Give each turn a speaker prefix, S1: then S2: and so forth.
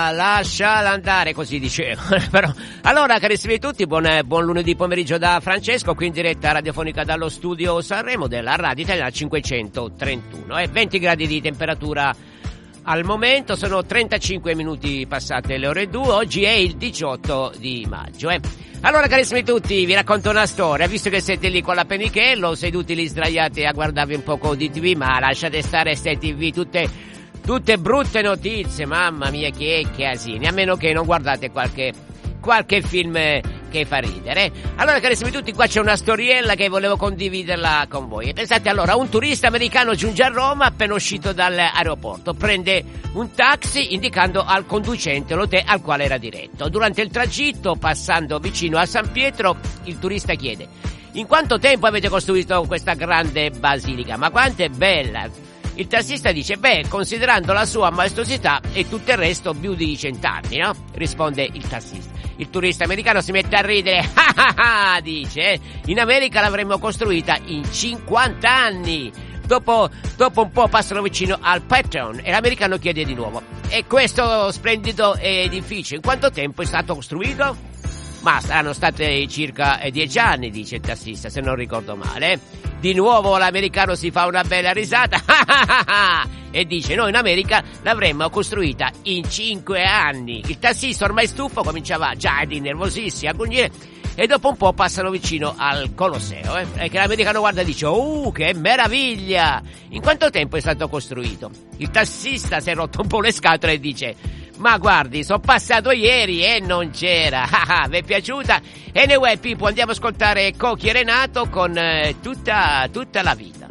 S1: lasciala andare, così dicevano. Però, allora, carissimi tutti, buon lunedì pomeriggio da Francesco, qui in diretta radiofonica dallo studio Sanremo della Radio Italiana 531. 20 gradi di temperatura al momento, sono 35 minuti passate le ore 2, oggi è il 18 di maggio. Allora, carissimi tutti, vi racconto una storia, visto che siete lì con la Penichello, seduti lì sdraiati a guardarvi un poco di TV, ma lasciate stare queste TV, tutte brutte notizie, mamma mia, che casini, a meno che non guardate qualche film che fa ridere. Allora, carissimi tutti, qua c'è una storiella che volevo condividerla con voi. E pensate, allora, un turista americano giunge a Roma appena uscito dall'aeroporto, prende un taxi indicando al conducente l'hotel al quale era diretto. Durante il tragitto, passando vicino a San Pietro, il turista chiede: in quanto tempo avete costruito questa grande basilica? Ma quanto è bella! Il tassista dice: beh, considerando la sua maestosità e tutto il resto, più di 100 anni, no? Risponde il tassista. Il turista americano si mette a ridere, dice, in America l'avremmo costruita in 50 anni. Dopo un po' passano vicino al Pentagon e l'americano chiede di nuovo: e questo splendido edificio in quanto tempo è stato costruito? Ma saranno state circa 10 anni, dice il tassista, se non ricordo male. Di nuovo l'americano si fa una bella risata e dice: noi in America l'avremmo costruita in 5 anni. Il tassista, ormai stufo, cominciava già di nervosissimo a grugnire, e dopo un po' passano vicino al Colosseo, e che l'americano guarda e dice: che meraviglia! In quanto tempo è stato costruito? Il tassista si è rotto un po' le scatole e dice: ma guardi, sono passato ieri e non c'era. Vi è piaciuta? Anyway, Pippo, andiamo ad ascoltare Cocchi e Renato con tutta la vita.